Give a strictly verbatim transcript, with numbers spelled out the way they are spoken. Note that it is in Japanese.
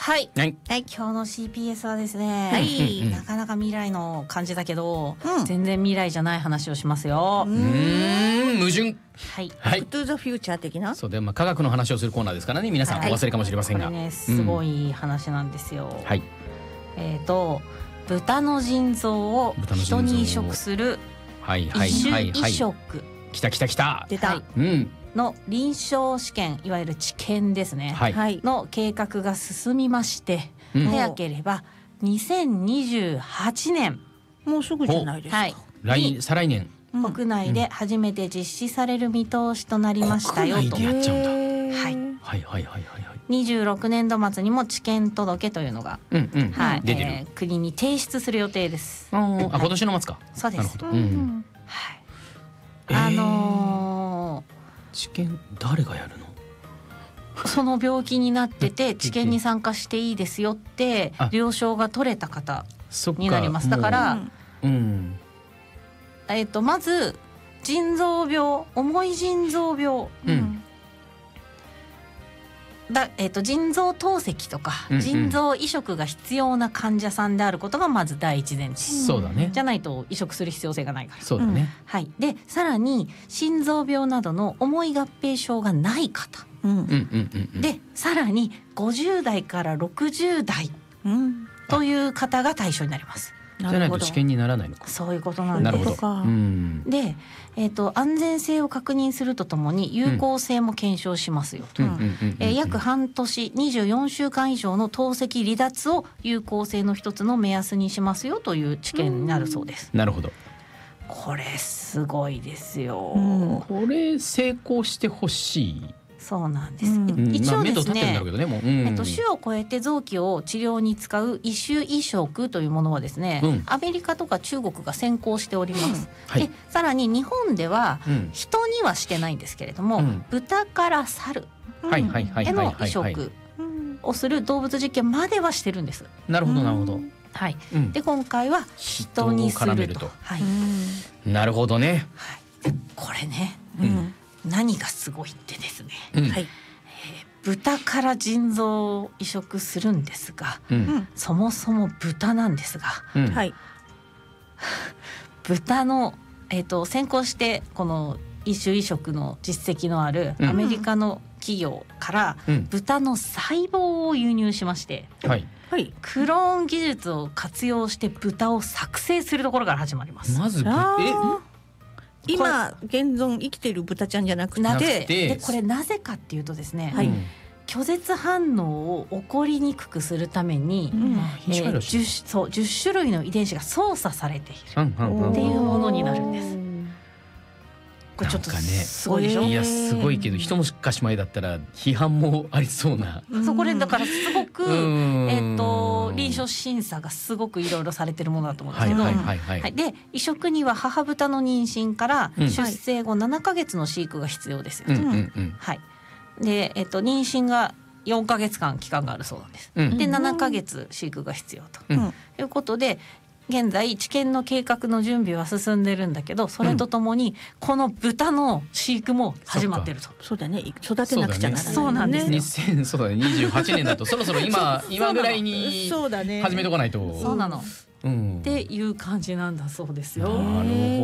はい、 はいはい、今日の シーピーエス はですね、 はい、 なかなか未来の感じだけど、 うん、 全然未来じゃない話をしますよ。 うーん矛盾。 はい、 はい、 トゥーザフューチャー的な。 そうで、まあ、科学の話をするコーナーですからね、皆さんお忘れかもしれませんが、 これねすごい話なんですよ。 うん、はい、 えーと豚の腎臓を人に移植する移種移植、 きたきたきた出た、はい、 うんの臨床試験、いわゆる治験ですね、 はい、 の計画が進みまして、うん、早ければにせんにじゅうはちねん、 もうすぐじゃないですか、はい、 来再来年、 国内で初めて実施される見通しとなりましたよと。 国内でやっちゃうんだ。 はい、 はいはいはいはいはい。 にじゅうろくねんど末にも治験届というのが、 うんうん、 はい、 出てる、 えー、国に提出する予定です。 あ、はい、今年の末か。 そうです。 なるほど、うん、 はい、あのー、 治験誰がやるの？ その病気になってて治験に参加していいですよって了承が取れた方になります。だから、 うん、 えーと、まず腎臓病、重い腎臓病、うんだえー、と腎臓透析とか、うんうん、腎臓移植が必要な患者さんであることがまず第一前提。 そうだね。 じゃないと移植する必要性がないから。 そうだね、 はい、でさらに心臓病などの重い合併症がない方、うんうんうんうん、でさらにごじゅうだいからろくじゅうだい、うん、という方が対象になります。 じゃないと治験にならないのか。 そういうことなんです。 なるほど、うん、 で、えーと、安全性を確認するとともに有効性も検証しますよと。約半年にじゅうよんしゅうかん以上の透析離脱を有効性の一つの目安にしますよという知見になるそうです。 なるほど。 これすごいですよ、 うん、これ成功してほしい。 そうなんです、うん、一応ですね、年を超えて臓器を治療に使う移種移植というものはですね、うん、アメリカとか中国が先行しております、うん、はい、でさらに日本では人にはしてないんですけれども、うん、豚から猿への移植をする動物実験まではしてるんです。 なるほどなるほど、 はい、うん、で今回は人にすると、はい、 なるほどね、 はい、でこれね、うん、何がすごいってですね、うん、えー、豚から腎臓を移植するんですが、うん、そもそも豚なんですが、うん、豚の、えーと、先行してこの移種移植の実績のあるアメリカの企業から豚の細胞を輸入しまして、うん、はいはい、クローン技術を活用して豚を作成するところから始まります。 まずえ今現存生きている豚ちゃんじゃなくて、 なででこれなぜかっていうとですね、はい、拒絶反応を起こりにくくするために、うん、えー、じゅう, そうじゅっしゅるいの遺伝子が操作されているっていうものになるんです。これちょっとすごいでしょ。 いやすごいけど一昔前だったら批判もありそうな。 そこでだからすごく、えー、と臨床審査がすごくいろいろされてるものだと思うんですけど、はいはいはいはい、で移植には母豚の妊娠から出生後ななかげつの飼育が必要ですよと、うんうんうん、はい、で、えー、と妊娠がよんかげつかん期間があるそうなんです、うん、でななかげつ飼育が必要と、うん、いうことで現在治験の計画の準備は進んでるんだけど、それとともにこの豚の飼育も始まってると。 そうだね、育てなくちゃならない、ね、 そうなんですよ。 にせんそうだね、にじゅうはちねんだとそろそろ今今ぐらいに始めとかないと。 そうなの、うん、っていう感じなんだそうですよ。 なるほど。